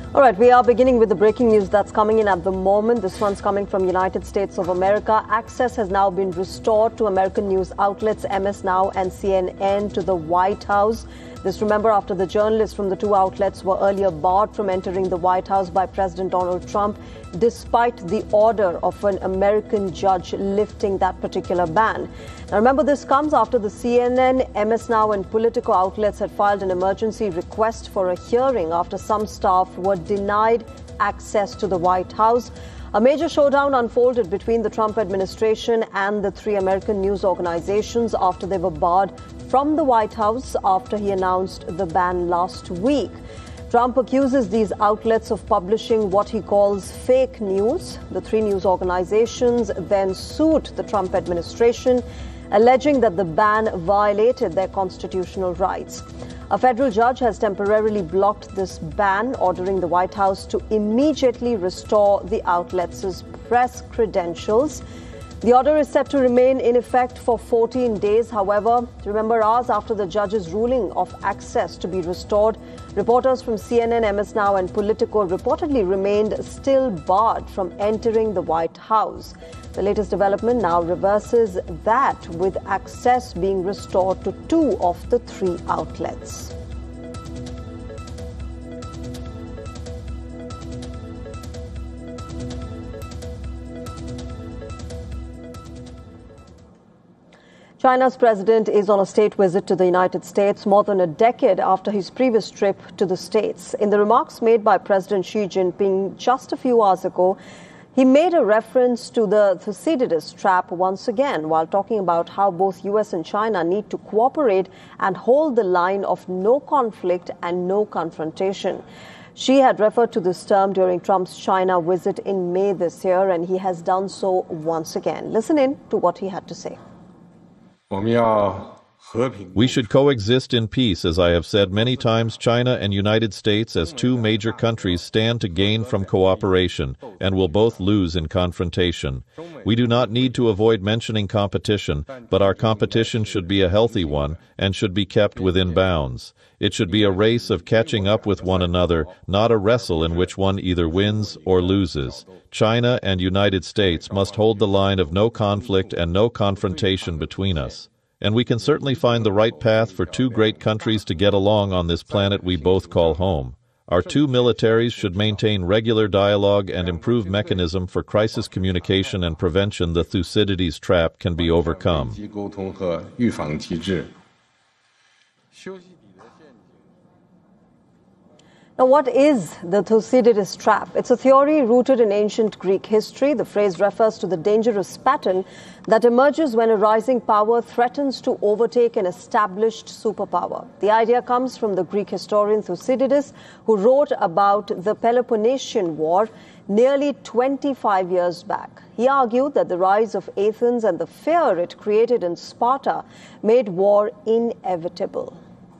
All right, we are beginning with the breaking news that's coming in at the moment. This one's coming from United States of America. Access has now been restored to American news outlets MS Now and CNN to the White House. This, remember, after the journalists from the two outlets were earlier barred from entering the White House by President Donald Trump, despite the order of an American judge lifting that particular ban. Now, remember, this comes after the CNN, MS Now and Politico outlets had filed an emergency request for a hearing after some staff were denied access to the White House. A major showdown unfolded between the Trump administration and the three American news organizations after they were barred from the White House after he announced the ban last week. Trump accuses these outlets of publishing what he calls fake news. The three news organizations then sued the Trump administration, alleging that the ban violated their constitutional rights. A federal judge has temporarily blocked this ban, ordering the White House to immediately restore the outlets' press credentials. The order is set to remain in effect for 14 days. However, remember, hours after the judge's ruling of access to be restored, reporters from CNN, MS Now and Politico reportedly remained still barred from entering the White House. The latest development now reverses that, with access being restored to two of the three outlets. China's president is on a state visit to the United States more than a decade after his previous trip to the States. In the remarks made by President Xi Jinping just a few hours ago, he made a reference to the Thucydides trap once again, while talking about how both US and China need to cooperate and hold the line of no conflict and no confrontation. Xi had referred to this term during Trump's China visit in May this year, and he has done so once again. Listen in to what he had to say. We should coexist in peace. As I have said many times, China and United States as two major countries stand to gain from cooperation and will both lose in confrontation. We do not need to avoid mentioning competition, but our competition should be a healthy one and should be kept within bounds. It should be a race of catching up with one another, not a wrestle in which one either wins or loses. China and United States must hold the line of no conflict and no confrontation between us. And we can certainly find the right path for two great countries to get along on this planet we both call home. Our two militaries should maintain regular dialogue and improve mechanism for crisis communication and prevention. The Thucydides trap can be overcome. Now, what is the Thucydides trap? It's a theory rooted in ancient Greek history. The phrase refers to the dangerous pattern that emerges when a rising power threatens to overtake an established superpower. The idea comes from the Greek historian Thucydides, who wrote about the Peloponnesian War nearly 25 years back. He argued that the rise of Athens and the fear it created in Sparta made war inevitable.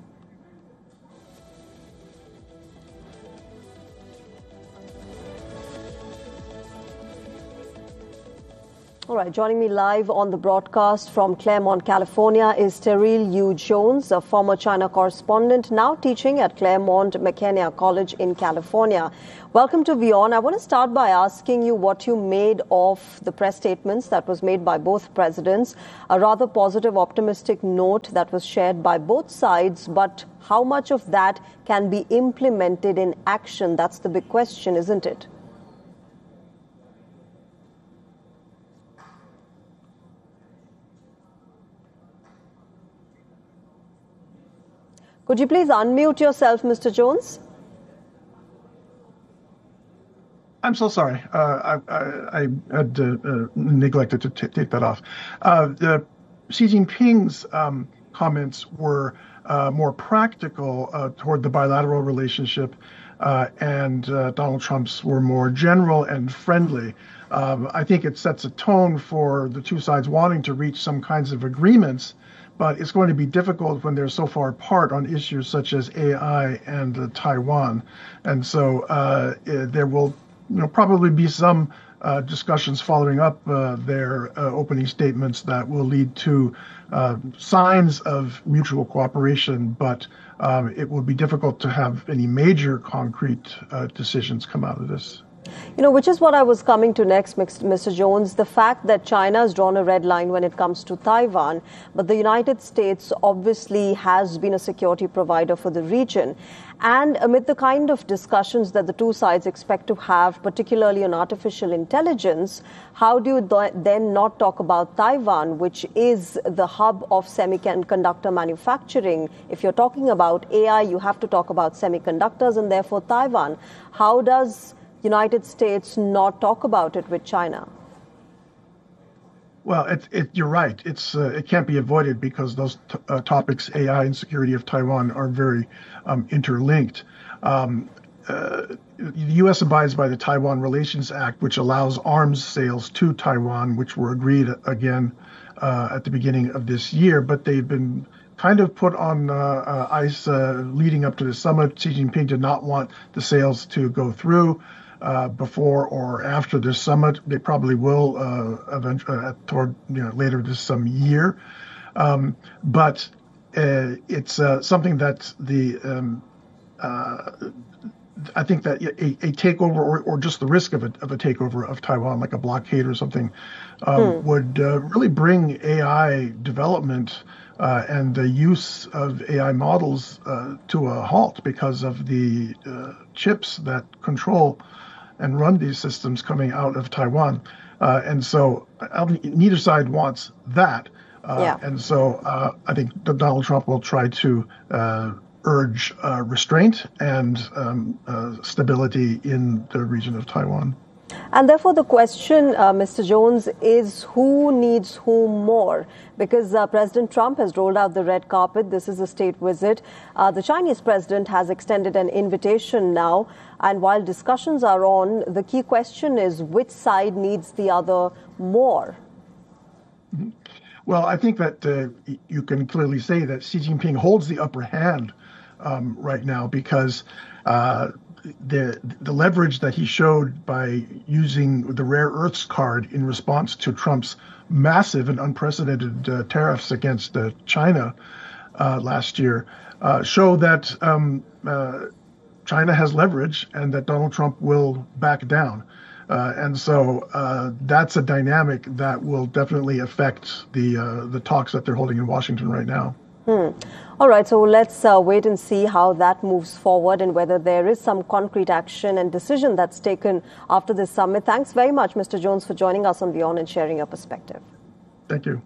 All right, joining me live on the broadcast from Claremont, California is Terrell Yu Jones, a former China correspondent, now teaching at Claremont McKenna College in California. Welcome to WION. I want to start by asking you what you made of the press statements that was made by both presidents, a rather positive, optimistic note that was shared by both sides, but how much of that can be implemented in action? That's the big question, isn't it? Could you please unmute yourself, Mr. Jones? I'm so sorry. I had neglected to take that off. Xi Jinping's comments were more practical toward the bilateral relationship, and Donald Trump's were more general and friendly. I think it sets a tone for the two sides wanting to reach some kinds of agreements, but it's going to be difficult when they're so far apart on issues such as AI and Taiwan. And so there will probably be some discussions following up their opening statements that will lead to signs of mutual cooperation, but it would be difficult to have any major concrete decisions come out of this. Which is what I was coming to next, Mr. Jones. The fact that China has drawn a red line when it comes to Taiwan, but the United States obviously has been a security provider for the region. And amid the kind of discussions that the two sides expect to have, particularly on artificial intelligence, how do you then not talk about Taiwan, which is the hub of semiconductor manufacturing? If you're talking about AI, you have to talk about semiconductors and therefore Taiwan. How does United States not talk about it with China? Well, you're right. It can't be avoided because those topics, AI and security of Taiwan, are very interlinked. The U.S. abides by the Taiwan Relations Act, which allows arms sales to Taiwan, which were agreed again at the beginning of this year, but they've been kind of put on ice leading up to the summit. Xi Jinping did not want the sales to go through before or after this summit. They probably will eventually toward later this year, but it's something that I think that a takeover or just the risk of a takeover of Taiwan, like a blockade or something, would really bring AI development and the use of AI models to a halt because of the chips that control and run these systems coming out of Taiwan. And so neither side wants that. And so I think Donald Trump will try to urge restraint and stability in the region of Taiwan. And therefore the question, Mr. Jones, is who needs whom more? Because President Trump has rolled out the red carpet. This is a state visit. The Chinese president has extended an invitation now. And while discussions are on, the key question is which side needs the other more? Well, I think that you can clearly say that Xi Jinping holds the upper hand right now because the leverage that he showed by using the rare earths card in response to Trump's massive and unprecedented tariffs against China last year show that China has leverage and that Donald Trump will back down. And so that's a dynamic that will definitely affect the talks that they're holding in Washington right now. All right, so let's wait and see how that moves forward and whether there is some concrete action and decision that's taken after this summit. Thanks very much, Mr. Jones, for joining us on Beyond and sharing your perspective. Thank you.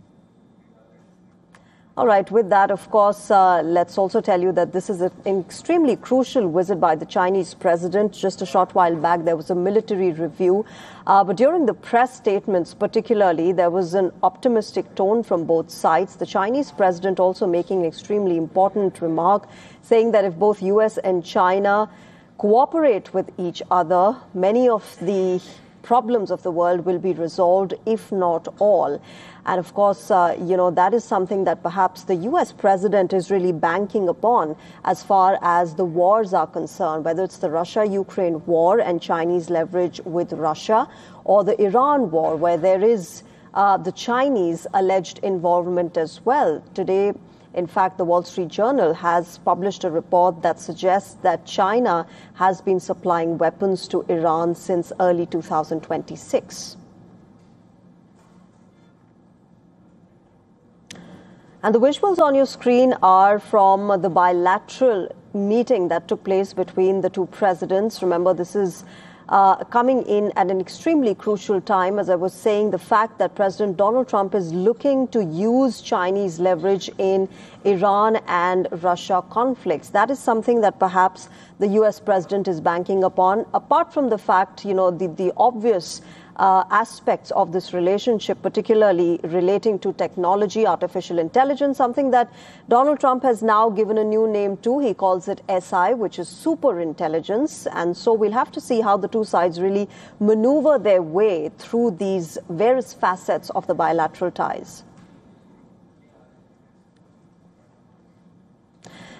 All right, with that, of course, let's also tell you that this is an extremely crucial visit by the Chinese president. Just a short while back, there was a military review. But during the press statements, particularly, there was an optimistic tone from both sides. The Chinese president also making an extremely important remark, saying that if both U.S. and China cooperate with each other, many of the problems of the world will be resolved, if not all. And of course, that is something that perhaps the U.S. president is really banking upon as far as the wars are concerned, whether it's the Russia-Ukraine war and Chinese leverage with Russia, or the Iran war, where there is the Chinese alleged involvement as well. Today, in fact, the Wall Street Journal has published a report that suggests that China has been supplying weapons to Iran since early 2026. And the visuals on your screen are from the bilateral meeting that took place between the two presidents. Remember, this is coming in at an extremely crucial time. As I was saying, the fact that President Donald Trump is looking to use Chinese leverage in Iran and Russia conflicts. That is something that perhaps the U.S. president is banking upon, apart from the fact, the obvious aspects of this relationship, particularly relating to technology, artificial intelligence, something that Donald Trump has now given a new name to. He calls it SI, which is super intelligence. And so we'll have to see how the two sides really maneuver their way through these various facets of the bilateral ties.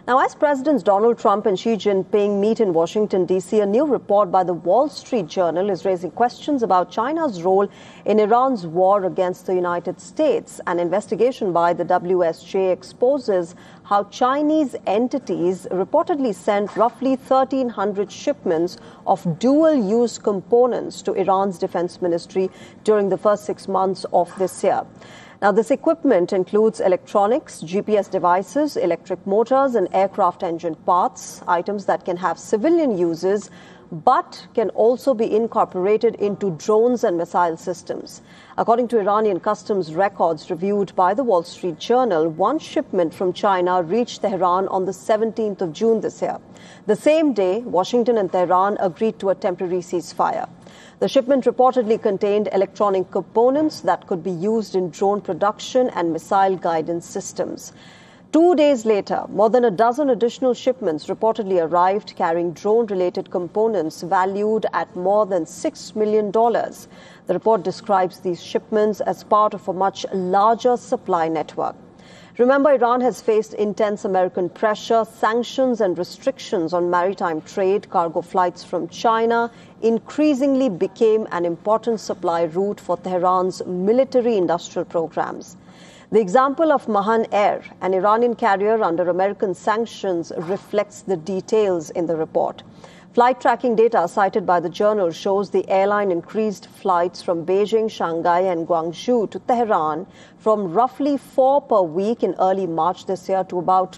Now, as Presidents Donald Trump and Xi Jinping meet in Washington, D.C., a new report by the Wall Street Journal is raising questions about China's role in Iran's war against the United States. An investigation by the WSJ exposes how Chinese entities reportedly sent roughly 1,300 shipments of dual-use components to Iran's defense ministry during the first 6 months of this year. Now, this equipment includes electronics, GPS devices, electric motors, and aircraft engine parts, items that can have civilian uses but can also be incorporated into drones and missile systems. According to Iranian customs records reviewed by the Wall Street Journal, one shipment from China reached Tehran on the 17th of June this year. The same day, Washington and Tehran agreed to a temporary ceasefire. The shipment reportedly contained electronic components that could be used in drone production and missile guidance systems. 2 days later, more than a dozen additional shipments reportedly arrived carrying drone-related components valued at more than $6 million. The report describes these shipments as part of a much larger supply network. Remember, Iran has faced intense American pressure, sanctions and restrictions on maritime trade. Cargo flights from China increasingly became an important supply route for Tehran's military-industrial programs. The example of Mahan Air, an Iranian carrier under American sanctions, reflects the details in the report. Flight tracking data cited by the journal shows the airline increased flights from Beijing, Shanghai and Guangzhou to Tehran from roughly 4 per week in early March this year to about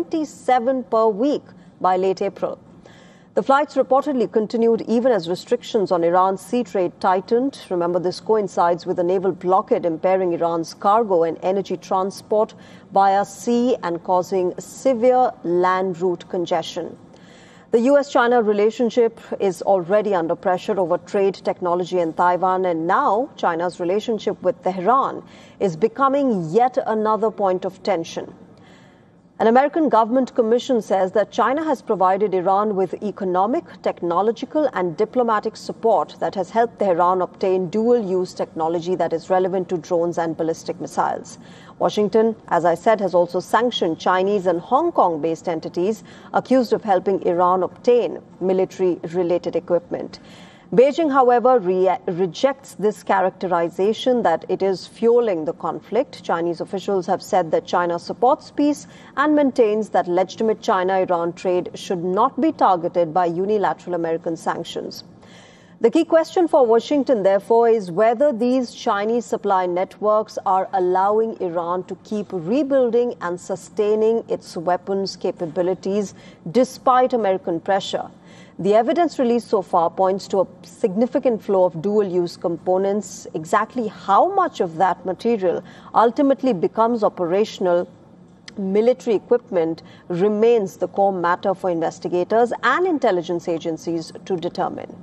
27 per week by late April. The flights reportedly continued even as restrictions on Iran's sea trade tightened. Remember, this coincides with a naval blockade impairing Iran's cargo and energy transport via sea and causing severe land route congestion. The U.S.-China relationship is already under pressure over trade, technology and Taiwan, and now China's relationship with Tehran is becoming yet another point of tension. An American government commission says that China has provided Iran with economic, technological and diplomatic support that has helped Tehran obtain dual-use technology that is relevant to drones and ballistic missiles. Washington, as I said, has also sanctioned Chinese and Hong Kong-based entities accused of helping Iran obtain military-related equipment. Beijing, however, rejects this characterization that it is fueling the conflict. Chinese officials have said that China supports peace and maintains that legitimate China-Iran trade should not be targeted by unilateral American sanctions. The key question for Washington, therefore, is whether these Chinese supply networks are allowing Iran to keep rebuilding and sustaining its weapons capabilities despite American pressure. The evidence released so far points to a significant flow of dual-use components. Exactly how much of that material ultimately becomes operational military equipment remains the core matter for investigators and intelligence agencies to determine.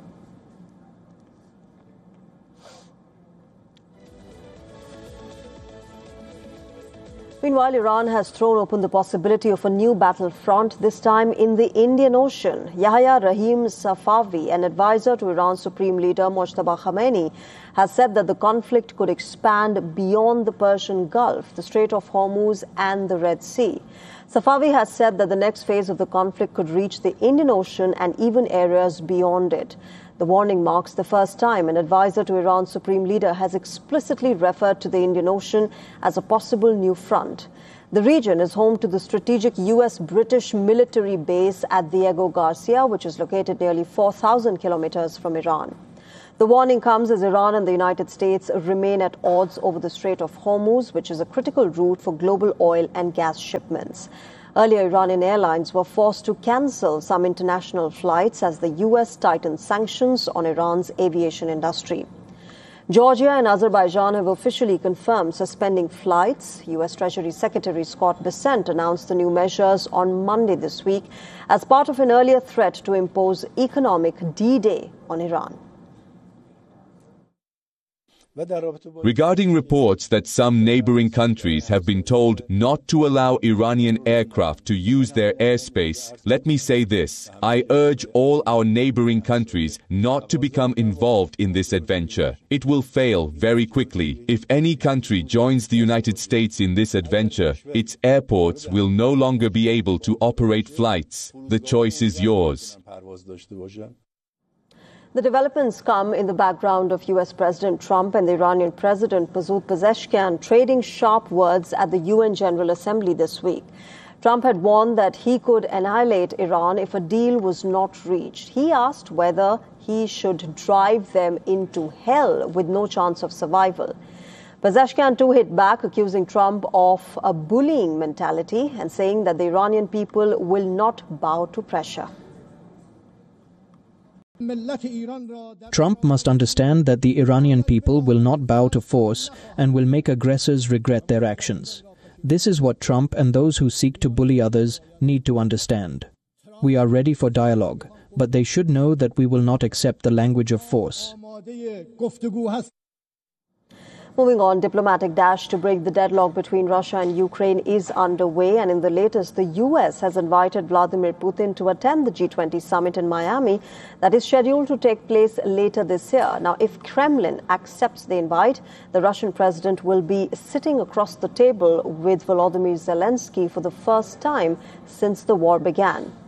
Meanwhile, Iran has thrown open the possibility of a new battlefront, this time in the Indian Ocean. Yahya Rahim Safavi, an advisor to Iran's Supreme Leader Mojtaba Khamenei, has said that the conflict could expand beyond the Persian Gulf, the Strait of Hormuz and the Red Sea. Safavi has said that the next phase of the conflict could reach the Indian Ocean and even areas beyond it. The warning marks the first time an advisor to Iran's Supreme Leader has explicitly referred to the Indian Ocean as a possible new front. The region is home to the strategic U.S.-British military base at Diego Garcia, which is located nearly 4,000 kilometers from Iran. The warning comes as Iran and the United States remain at odds over the Strait of Hormuz, which is a critical route for global oil and gas shipments. Earlier, Iranian airlines were forced to cancel some international flights as the U.S. tightened sanctions on Iran's aviation industry. Georgia and Azerbaijan have officially confirmed suspending flights. U.S. Treasury Secretary Scott Bessent announced the new measures on Monday this week as part of an earlier threat to impose economic D-Day on Iran. Regarding reports that some neighboring countries have been told not to allow Iranian aircraft to use their airspace, let me say this. I urge all our neighboring countries not to become involved in this adventure. It will fail very quickly. If any country joins the United States in this adventure, its airports will no longer be able to operate flights. The choice is yours. The developments come in the background of U.S. President Trump and the Iranian President Masoud Pezeshkian trading sharp words at the UN General Assembly this week. Trump had warned that he could annihilate Iran if a deal was not reached. He asked whether he should drive them into hell with no chance of survival. Pezeshkian too hit back, accusing Trump of a bullying mentality and saying that the Iranian people will not bow to pressure. Trump must understand that the Iranian people will not bow to force and will make aggressors regret their actions. This is what Trump and those who seek to bully others need to understand. We are ready for dialogue, but they should know that we will not accept the language of force. Moving on, diplomatic dash to break the deadlock between Russia and Ukraine is underway, and in the latest, the U.S. has invited Vladimir Putin to attend the G20 summit in Miami that is scheduled to take place later this year. Now, if Kremlin accepts the invite, the Russian president will be sitting across the table with Volodymyr Zelensky for the first time since the war began.